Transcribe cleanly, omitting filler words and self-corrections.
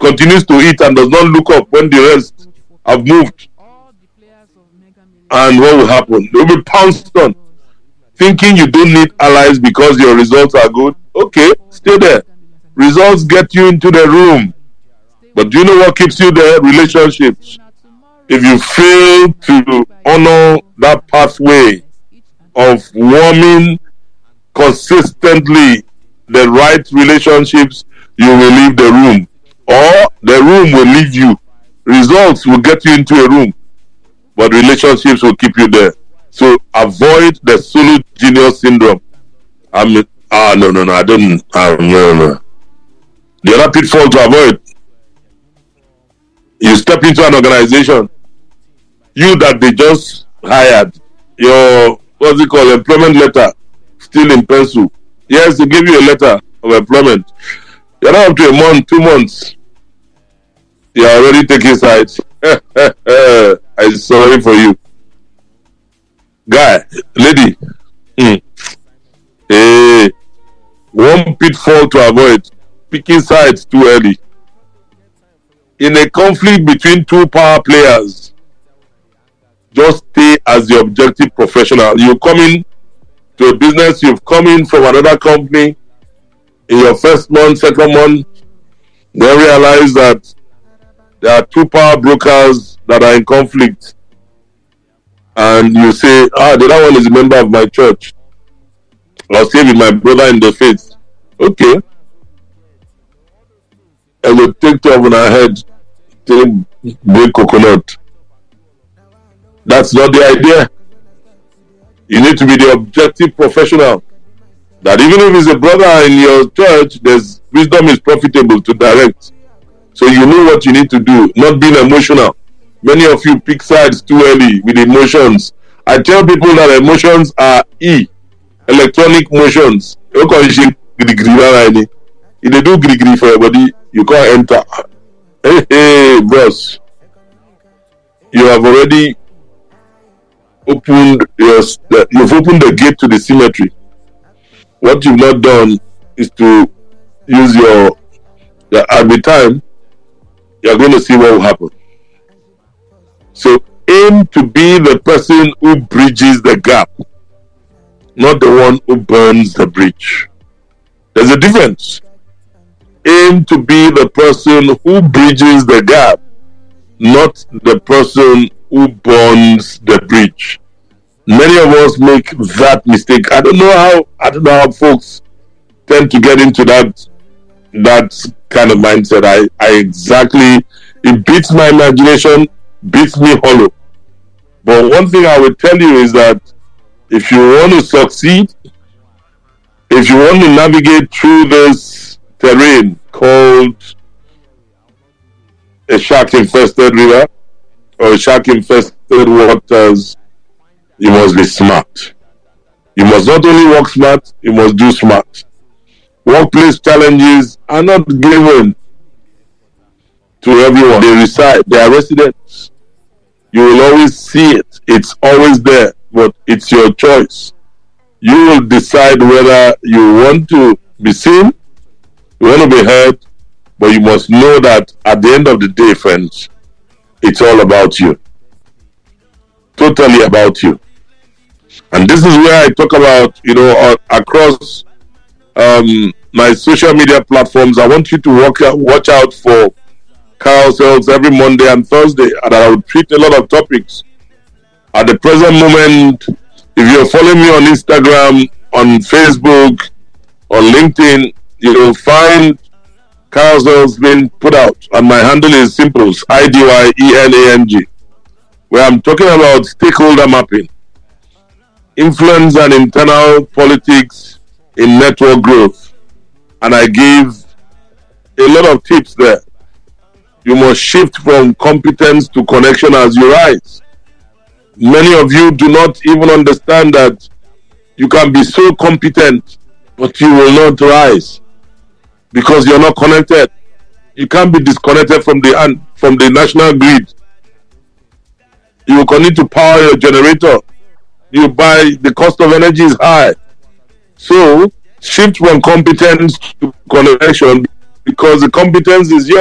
continues to eat and does not look up when the rest have moved. And what will happen? They will be pounced on. Thinking you don't need allies because your results are good. Okay, stay there. Results get you into the room. But do you know what keeps you there? Relationships. If you fail to honor that pathway of warming consistently the right relationships, you will leave the room. Or the room will leave you. Results will get you into a room, but relationships will keep you there. So avoid the solo genius syndrome. No, I don't. No. The other pitfall to avoid: you step into an organization, you that they just hired, your employment letter still in pencil. Yes, they give you a letter of employment. You're not up to a month, 2 months. You're already taking sides. I'm sorry for you. Guy, lady. Hey, one pitfall to avoid: picking sides too early. In a conflict between two power players, just stay as the objective professional. You come in to a business, you've come in from another company in your first month, second month, then realize that there are two power brokers that are in conflict. And you say, the other one is a member of my church. I'll say with my brother in the faith. Okay. And we'll take two on our head, take big coconut. That's not the idea. You need to be the objective professional. That even if it's a brother in your church, there's wisdom is profitable to direct. So you know what you need to do, not being emotional. Many of you pick sides too early with emotions. I tell people that emotions are electronic motions. You can't if they do gree for your body, you can't enter. Hey, boss. You have already opened you've opened the gate to the cemetery. What you've not done is to use at the time, you're going to see what will happen. So aim to be the person who bridges the gap, not the one who burns the bridge. There's a difference. Aim to be the person who bridges the gap, not the person who burns the bridge. Many of us make that mistake. I don't know how folks tend to get into that kind of mindset. I exactly, it beats my imagination, beats me hollow. But one thing I will tell you is that if you want to succeed, if you want to navigate through this terrain called a shark-infested river or shark-infested waters, you must be smart. You must not only work smart, you must do smart. Workplace challenges are not given to everyone. They reside, they are residents. You will always see it. It's always there, but it's your choice. You will decide whether you want to be seen, you want to be heard, but you must know that at the end of the day, friends, it's all about you. Totally about you. And this is where I talk about, across my social media platforms. I want you to watch out for carousels every Monday and Thursday, and I will treat a lot of topics. At the present moment, if you're following me on Instagram, on Facebook, on LinkedIn, you will find carousels being put out, and my handle is Simples, IDYENANG, where I'm talking about stakeholder mapping, influence and internal politics in network growth, and I give a lot of tips there. You must shift from competence to connection as you rise. Many of you do not even understand that you can be so competent, but you will not rise because you're not connected. You can't be disconnected from the national grid. You will continue to power your generator. The cost of energy is high. So shift from competence to connection, because the competence is yours.